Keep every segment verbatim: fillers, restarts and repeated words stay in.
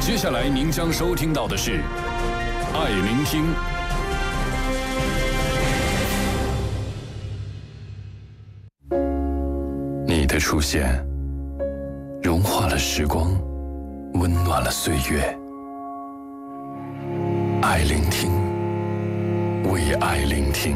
接下来您将收听到的是《爱聆听》。你的出现，融化了时光，温暖了岁月。爱聆听，为爱聆听。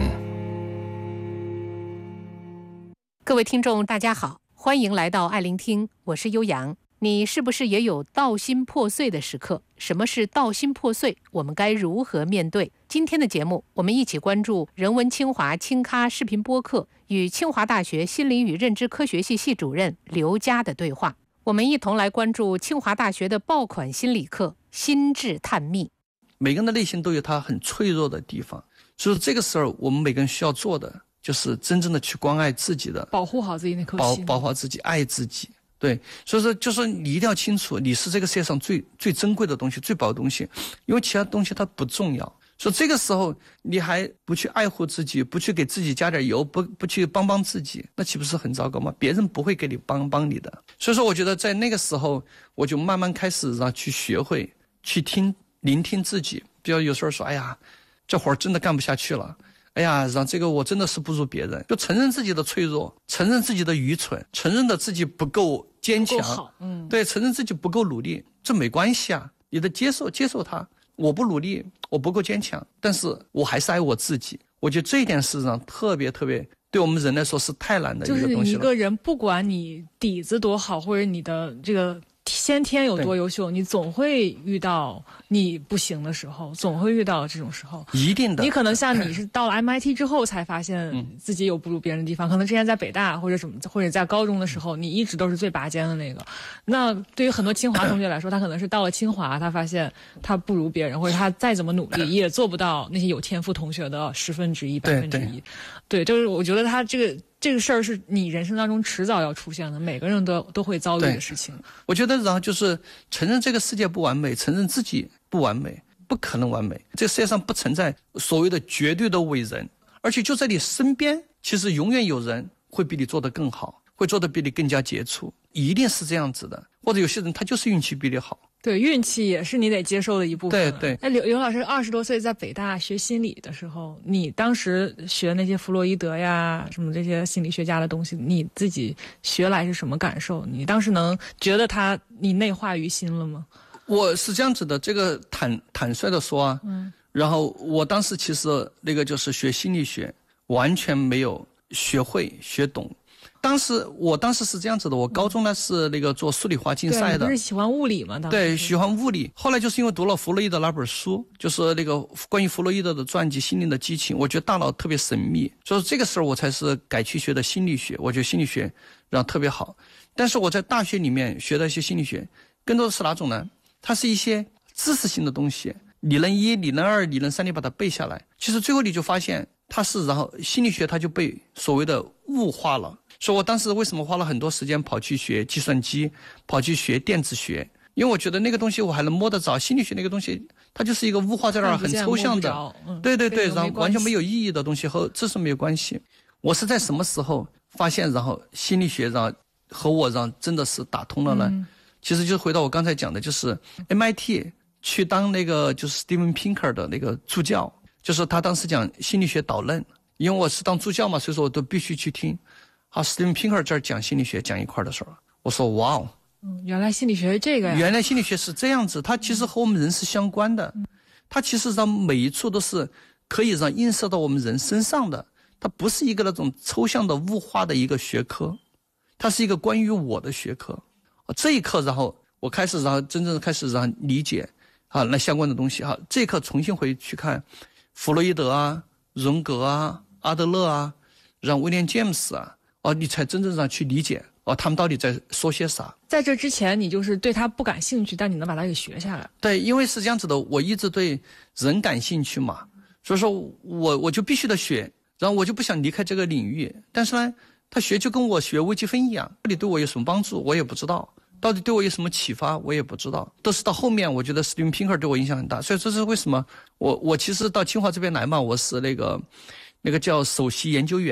各位听众，大家好，欢迎来到爱聆听，我是悠扬。你是不是也有道心破碎的时刻？什么是道心破碎？我们该如何面对？今天的节目，我们一起关注人文清华清咖视频播客与清华大学心理与认知科学系系主任刘佳的对话。我们一同来关注清华大学的爆款心理课心智探秘。 每个人的内心都有他很脆弱的地方，所以这个时候我们每个人需要做的就是真正的去关爱自己的， 保护好自己那颗心， 保保护好自己，爱自己。对，所以说就是你一定要清楚，你是这个世界上最最珍贵的东西，最宝的东西，因为其他东西它不重要。所以这个时候你还不去爱护自己，不去给自己加点油，不不去帮帮自己，那岂不是很糟糕吗？别人不会给你帮帮你的。所以说我觉得在那个时候我就慢慢开始让去学会去听聆听自己。比如有时候说，哎呀这活儿真的干不下去了，哎呀让这个我真的是不如别人，就承认自己的脆弱，承认自己的愚蠢，承认的自己不够坚强， 不够好，嗯， 对，承认自己不够努力，这没关系啊，你的接受接受它，我不努力，我不够坚强，但是我还是爱我自己。我觉得这一点事实上特别特别对我们人来说是太难的一个东西了。 就是一个人不管你底子多好，或者你的这个先天有多优秀，你总会遇到你不行的时候，总会遇到这种时候， 一定的。 你可能像你是到了 M I T 之后才发现自己有不如别人的地方，嗯、可能之前在北大或者什么，或者在高中的时候，你一直都是最拔尖的那个。那对于很多清华同学来说，他可能是到了清华，他发现他不如别人，或者他再怎么努力也做不到那些有天赋同学的十分之一、百分之一。对，就是我觉得他这个。这个事儿是你人生当中迟早要出现的，每个人都都会遭遇的事情。 我觉得然后就是承认这个世界不完美，承认自己不完美，不可能完美。这个世界上不存在所谓的绝对的伟人，而且就在你身边，其实永远有人会比你做得更好，会做得比你更加杰出，一定是这样子的。或者有些人他就是运气比你好。 对，运气也是你得接受的一部分。 对对。 那刘刘老师二十多岁在北大学心理的时候，你当时学那些弗洛伊德呀，什么这些心理学家的东西，你自己学来是什么感受？你当时能觉得他你内化于心了吗？ 我是这样子的，这个坦坦率的说啊，嗯，然后我当时其实那个就是学心理学，完全没有学会学懂。当时我当时是这样子的，我高中呢是那个做数理化竞赛的， 对，不是喜欢物理吗？当时对，喜欢物理。后来就是因为读了弗洛伊德那本书，就是那个关于弗洛伊德的传记《心灵的激情》，我觉得大脑特别神秘，所以这个时候我才是改去学的心理学。我觉得心理学然后特别好，但是我在大学里面学的一些心理学，更多的是哪种呢？它是一些知识性的东西，理论一、理论二、理论三，你把它背下来，其实最后你就发现它是，然后心理学它就被所谓的物化了。所以我当时为什么花了很多时间跑去学计算机，跑去学电子学，因为我觉得那个东西我还能摸得着，心理学那个东西它就是一个物化在那儿很抽象的， 嗯、 对对对，然后完全没有意义的东西，和知识没有关系。我是在什么时候发现然后心理学然后和我让真的是打通了呢、嗯、其实就回到我刚才讲的，就是 M I T 去当那个就是 Steven Pinker 的那个助教，就是他当时讲心理学导论，因为我是当助教嘛，所以说我都必须去听。好 Steven Pinker 这儿讲心理学讲一块的时候，我说哇哦， 嗯，原来心理学是这个呀， 原来心理学是这样子，它其实和我们人是相关的，嗯、它其实让每一处都是可以让映射到我们人身上的，它不是一个那种抽象的物化的一个学科，它是一个关于我的学科。这一刻然后我开始然后真正开始然后理解啊那相关的东西哈，这一刻重新回去看弗洛伊德啊、荣格啊、阿德勒啊，让威廉·詹姆斯啊，哦，你才真正上去理解哦，他们到底在说些啥。 在这之前你就是对他不感兴趣，但你能把它给学下来。 对，因为是这样子的，我一直对人感兴趣嘛，所以说我我就必须得学，然后我就不想离开这个领域。但是呢，他学就跟我学微积分一样，到底对我有什么帮助我也不知道，到底对我有什么启发我也不知道，都是到后面我觉得 Steven Pinker 对我影响很大。所以这是为什么我我其实到清华这边来嘛，我是那个那个叫首席研究员，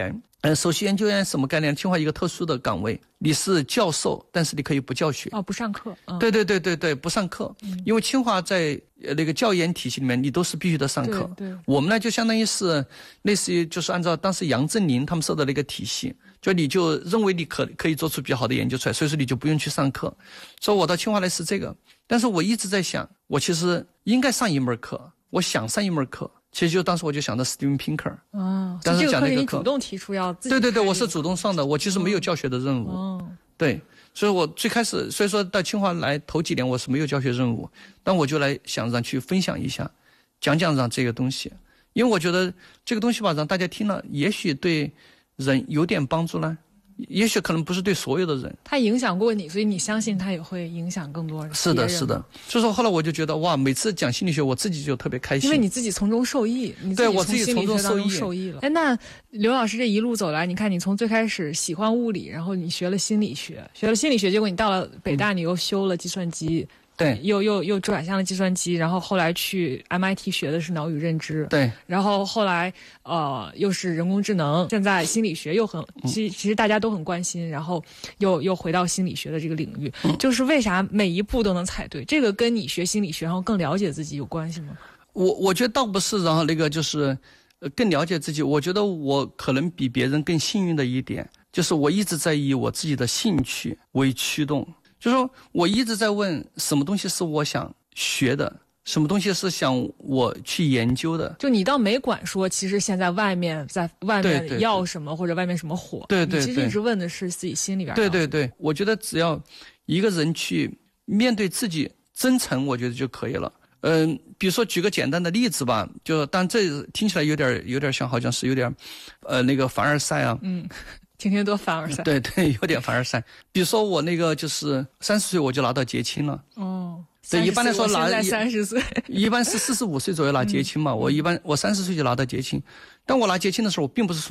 呃，首席研究员什么概念？清华一个特殊的岗位，你是教授，但是你可以不教学。 哦，不上课。嗯、 对对对对对，不上课，嗯、因为清华在呃那个教研体系里面，你都是必须得上课。 对对。 我们呢，就相当于是类似于就是按照当时杨振宁他们设的那个体系，就你就认为你可可以做出比较好的研究出来，所以说你就不用去上课。所以我到清华来是这个，但是我一直在想，我其实应该上一门课，我想上一门课。其实就当时我就想到 Steven Pinker， 哦， 当时讲那个课， 你主动提出要自己对对对，我是主动上的，我其实没有教学的任务， 哦， 对，所以我最开始，所以说到清华来头几年我是没有教学任务，但我就来想让去分享一下，讲讲让这个东西，因为我觉得这个东西吧，让大家听了，也许对人有点帮助呢。也许可能不是对所有的人， 他影响过你，所以你相信他也会影响更多人。 是的，是的。所以说后来我就觉得哇，每次讲心理学，我自己就特别开心， 因为你自己从中受益，你对我自己从中受益受益了。哎，那刘老师这一路走来，你看你从最开始喜欢物理，然后你学了心理学，学了心理学，结果你到了北大，你又修了计算机。嗯对， 又又又转向了计算机，然后后来去 M I T 学的是脑语认知， 对， 然后后来呃又是人工智能，现在心理学又很，其其实大家都很关心，然后又又回到心理学的这个领域，嗯、就是为啥每一步都能踩对？这个跟你学心理学然后更了解自己有关系吗？ 我我觉得倒不是，然后那个就是呃更了解自己，我觉得我可能比别人更幸运的一点，就是我一直在以我自己的兴趣为驱动。就是说我一直在问什么东西是我想学的，什么东西是想我去研究的。 就你倒没管说，其实现在外面在外面要什么，或者外面什么火。 对对对， 你其实一直问的是自己心里边。 对对对，我觉得只要一个人去面对自己真诚，我觉得就可以了。嗯，比如说举个简单的例子吧，就但这听起来有点有点像，好像是有点，呃，那个凡尔赛啊。 嗯。天天都凡尔赛， 对对，有点凡尔赛。比如说我那个就是三十岁我就拿到结清了。 哦， 对，一般来说拿三十岁， 一般是四十五岁左右拿结清嘛。嗯、我一般我三十岁就拿到结清，但我拿结清的时候，我并不是说